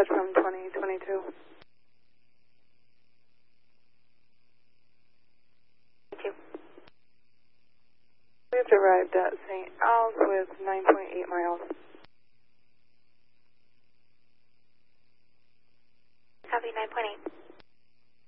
dispatch from 2022. Thank you. We have arrived at St. Al's with 9.8 miles. Copy 9.8.